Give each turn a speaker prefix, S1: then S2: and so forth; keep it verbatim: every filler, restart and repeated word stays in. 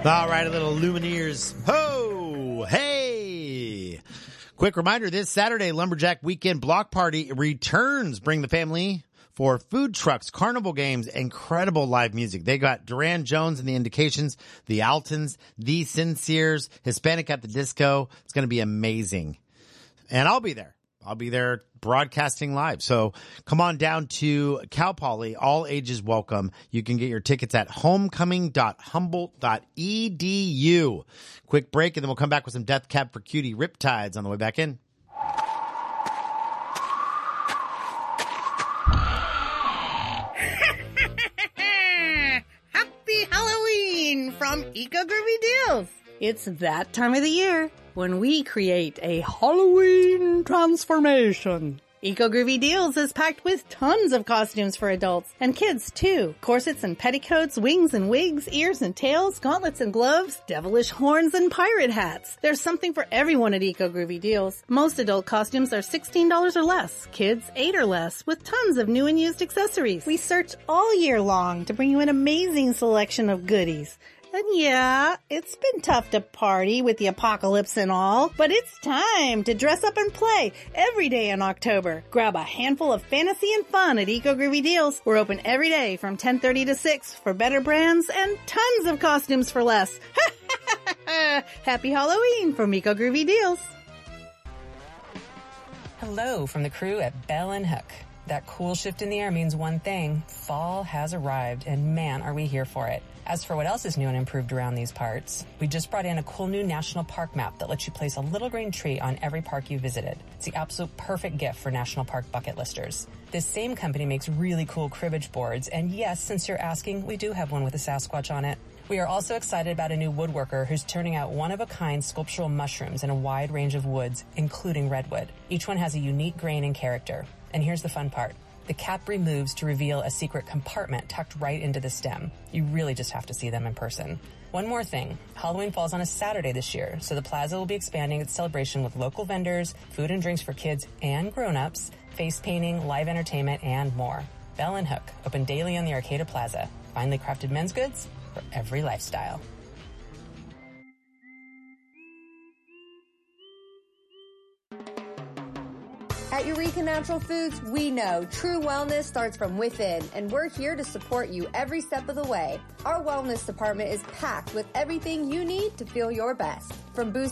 S1: All right, a little Lumineers. Ho! Hey! Quick reminder, this Saturday, Lumberjack Weekend Block Party returns. Bring the family for food trucks, carnival games, incredible live music. They got Duran Jones and the Indications, the Altons, the Sinceres, Hispanic at the Disco. It's going to be amazing. And I'll be there. I'll be there broadcasting live. So come on down to Cal Poly. All ages welcome. You can get your tickets at homecoming dot humboldt dot e d u. Quick break, and then we'll come back with some Death Cab for Cutie Riptides on the way back in.
S2: Happy Halloween from Eco Groovy Deals.
S3: It's that time of the year when we create a Halloween transformation.
S2: Eco Groovy Deals is packed with tons of costumes for adults and kids too. Corsets and petticoats, wings and wigs, ears and tails, gauntlets and gloves, devilish horns and pirate hats. There's something for everyone at Eco Groovy Deals. Most adult costumes are sixteen dollars or less, kids eight or less, with tons of new and used accessories. We search all year long to bring you an amazing selection of goodies. And yeah, it's been tough to party with the apocalypse and all, but it's time to dress up and play every day in October. Grab a handful of fantasy and fun at Eco Groovy Deals. We're open every day from ten thirty to six for better brands and tons of costumes for less. Happy Halloween from Eco Groovy Deals.
S4: Hello from the crew at Bell and Hook. That cool shift in the air means one thing. Fall has arrived, and man, are we here for it. As for what else is new and improved around these parts, we just brought in a cool new national park map that lets you place a little green tree on every park you visited. It's the absolute perfect gift for national park bucket listers. This same company makes really cool cribbage boards, and yes, since you're asking, we do have one with a Sasquatch on it. We are also excited about a new woodworker who's turning out one-of-a-kind sculptural mushrooms in a wide range of woods, including redwood. Each one has a unique grain and character. And here's the fun part. The cap removes to reveal a secret compartment tucked right into the stem. You really just have to see them in person. One more thing. Halloween falls on a Saturday this year, so the Plaza will be expanding its celebration with local vendors, food and drinks for kids and grown-ups, face painting, live entertainment, and more. Bell and Hook, open daily on the Arcata Plaza. Finely crafted men's goods for every lifestyle.
S5: At Eureka Natural Foods, we know true wellness starts from within, and we're here to support you every step of the way. Our wellness department is packed with everything you need to feel your best. From boosting